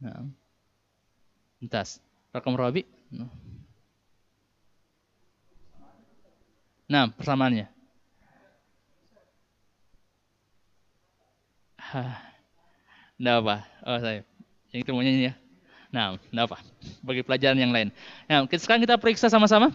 Nah, entas. Rakam rabi. Nah, persamaannya. Enggak apa. Oh, saya. Yang itu maunya ini ya. Nah, enggak apa. Bagi pelajaran yang lain. Nah, sekarang kita periksa sama-sama.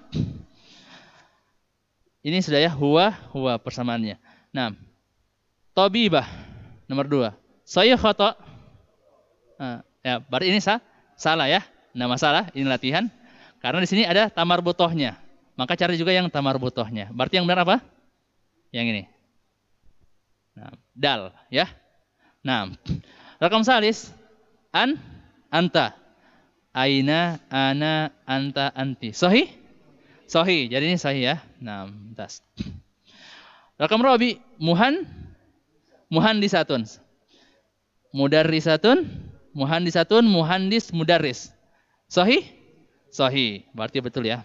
Ini sudah ya, huwa persamaannya. Nah, tabibah nomor 2. Saya khata. Nah, ya, berarti ini salah ya. Nah, masalah ini latihan. Karena di sini ada tamar butohnya. Maka cari juga yang tamar butohnya. Berarti yang benar apa? Yang ini. Nah, dal ya. Nah, rakam salis anta. Aina, ana, anta, anti. Sahih? Sahih. Jadi ini sahih ya. Nah, tas. Rakam rabi muhandisatun. Mudarrisatun, muhandisatun, muhandis, mudarris. Sahih? Sahih. Berarti betul ya.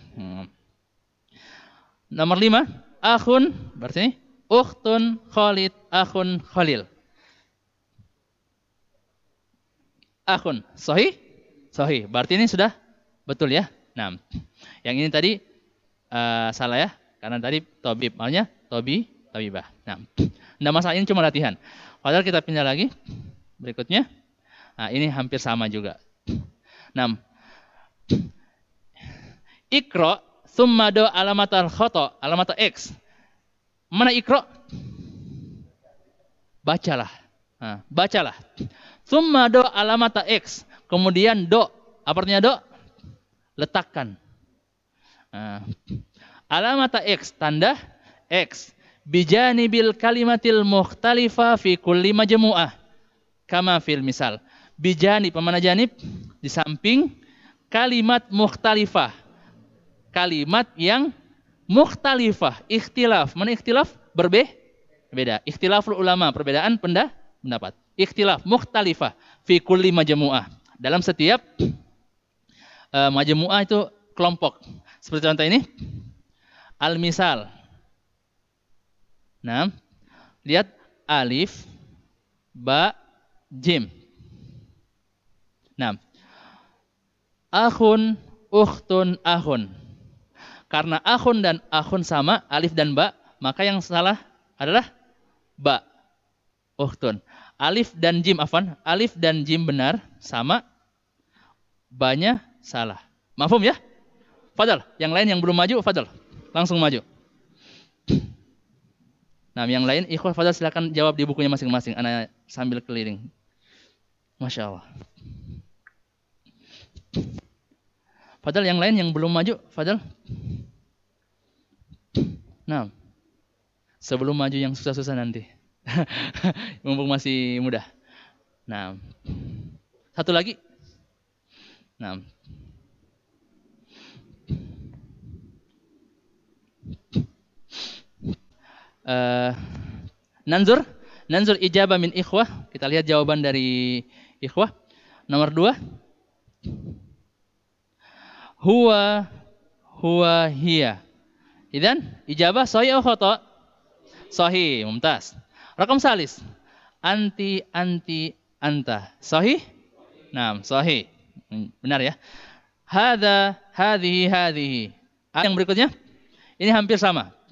Nomor 5, akhun, berarti ukhtun, khalid, akhun, khalil. Akhun, sahih? Sahih. Berarti ini sudah betul ya. Nah, yang ini tadi salah ya. Karena tadi tabib, maknanya tabibah. Nah, masalah ini cuma latihan. Padahal kita pindah lagi. Berikutnya. Nah, ini hampir sama juga. 6. Iqra summa do alamatal khata, alamat X. Mana iqra? Bacalah. Nah, bacalah. Summa do alamata X. Kemudian do. Apa artinya do? Letakkan. Nah, alamata X, tanda X. Bijanibil kalimatil mukhtalifa fi kulli majmu'ah. Kama fil misal. Bijani pemana janib? Di samping kalimat mukhtalifah. Kalimat yang mukhtalifah. Ikhtilaf. Mana ikhtilaf? Berbeda. Ikhtilaful ulama. Perbedaan pendapat. Ikhtilaf. Mukhtalifah. Fi kulli majmu'ah. Dalam setiap majmu'ah itu kelompok. Seperti contoh ini. Al-misal. Nah. Lihat. Alif. Ba. Jim. Nah. Akhun. Ukhtun. Akhun. Karena akhun dan akhun sama, alif dan ba, maka yang salah adalah ba. Ukhtun. Alif dan jim, afwan. Alif dan jim benar, sama. Ba-nya salah. Mafhum ya? Fadal. Yang lain yang belum maju, fadal. Langsung maju. Nah, yang lain, ikhwah fadal silakan jawab di bukunya masing-masing. Ana sambil keliling. Masya Allah. Fadal yang lain yang belum maju, fadal. Nah, sebelum maju yang susah-susah nanti. Mumpung masih muda. Nah, satu lagi. Nah, Nanzur ijabah min ikhwah. Kita lihat jawaban dari ikhwah. Nomor 2. Huwa hiya. Idzan ijabah sahih atau khata? Sahih, mumtaz. Rakam salis. Anti, anta. Sahih? Naam, sahih. Benar ya. Hadza, hadhihi. Yang berikutnya ini hampir sama.